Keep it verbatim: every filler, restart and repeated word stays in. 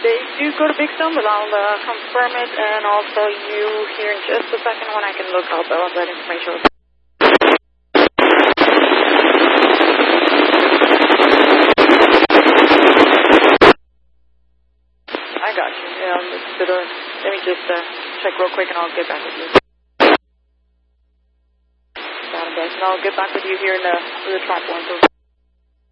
They do go to Big Stone, but I'll uh, confirm it, and I'll tell you here in just a second when I can look up all that information. I got you. Yeah, let's do the, let me just uh, check real quick, and I'll get back with you. Got it, guys, and I'll get back with you here in the, the trap one.